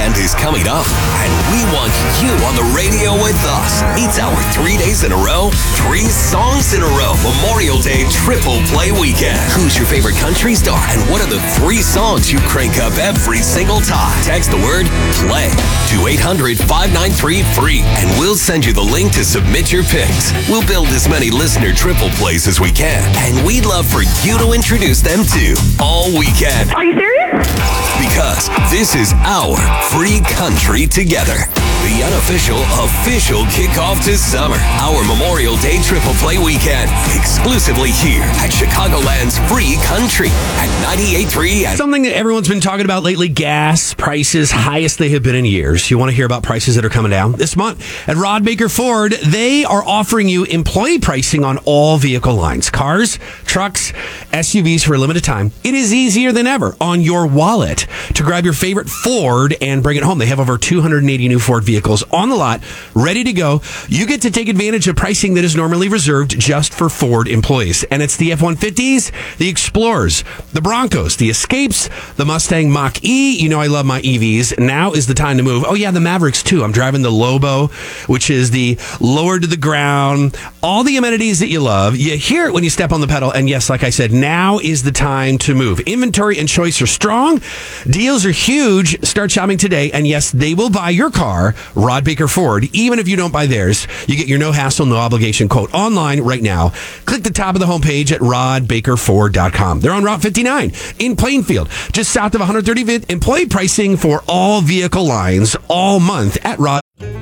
weekend is coming up, and we want you on the radio with us. It's our 3 days in a row, 3 songs in a row Memorial Day triple play weekend. Who's your favorite country star, and what are the 3 songs you crank up every single time? Text the word PLAY to 800-593-FREE, and we'll send you the link to submit your picks. We'll build as many listener triple plays as we can, and we'd love for you to introduce them to all weekend. Are you serious? Because this is our free country together. The unofficial, official kickoff to summer. Our Memorial Day triple play weekend. Exclusively here at Chicagoland's Free Country at 98.3. Something that everyone's been talking about lately, gas prices, highest they have been in years. You want to hear about prices that are coming down? This month at Rod Baker Ford, they are offering you employee pricing on all vehicle lines. Cars, trucks, SUVs for a limited time. It is easier than ever on your wallet to grab your favorite Ford and bring it home. They have over 280 new Ford vehicles on the lot, ready to go. You get to take advantage of pricing that is normally reserved just for Ford employees. And it's the F-150s, the Explorers, the Broncos, the Escapes, the Mustang Mach-E. You know I love my EVs. Now is the time to move. Oh, yeah, the Mavericks, too. I'm driving the Lobo, which is the lower to the ground. All the amenities that you love. You hear it when you step on the pedal. And yes, like I said, now is the time to move. Inventory and choice are strong. Deals are huge. Start shopping today. And yes, they will buy your car, Rod Baker Ford. Even if you don't buy theirs, you get your no hassle, no obligation quote online right now. Click the top of the homepage at rodbakerford.com. They're on Route 59 in Plainfield, just south of 135th. Employee pricing for all vehicle lines all month at Rod.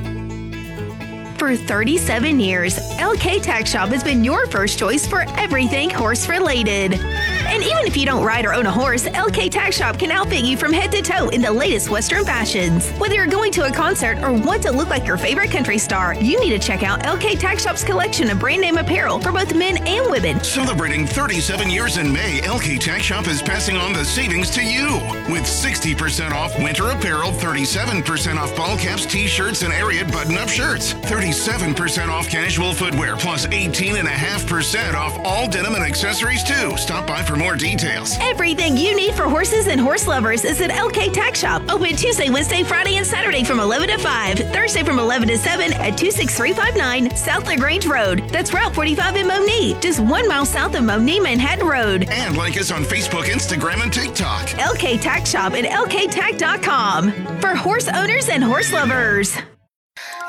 For 37 years, LK Tack Shop has been your first choice for everything horse-related. And even if you don't ride or own a horse, LK Tack Shop can outfit you from head to toe in the latest Western fashions. Whether you're going to a concert or want to look like your favorite country star, you need to check out LK Tack Shop's collection of brand name apparel for both men and women. Celebrating 37 years in May, LK Tack Shop is passing on the savings to you. With 60% off winter apparel, 37% off ball caps, t-shirts, and Ariat button-up shirts, 37% off casual footwear, plus 18.5% off all denim and accessories too. Stop by for more details. Everything you need for horses and horse lovers is at LK Tack Shop. Open Tuesday, Wednesday, Friday, and Saturday from 11 to 5. Thursday from 11 to 7 at 26359 South LaGrange Road. That's Route 45 in Monee, just 1 mile south of Monee, Manhattan Road. And like us on Facebook, Instagram, and TikTok. LK Tack Shop at lktack.com for horse owners and horse lovers.